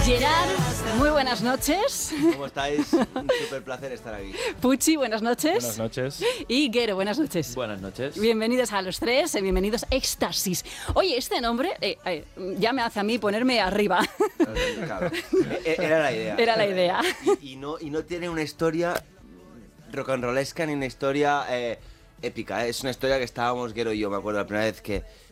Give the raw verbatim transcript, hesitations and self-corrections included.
Gerard, muy buenas noches. ¿Cómo estáis? Un súper placer estar aquí. Puchi, buenas noches. Buenas noches. Y Guero, buenas noches. Buenas noches. Bienvenidos a los tres, eh, bienvenidos a Éxtasis. Oye, este nombre eh, eh, ya me hace a mí ponerme arriba. Claro. Era la idea. Era la idea. Y, y, no, y no tiene una historia rock and rollesca ni una historia eh, épica. Es una historia que estábamos, Guero y yo, me acuerdo la primera vez que,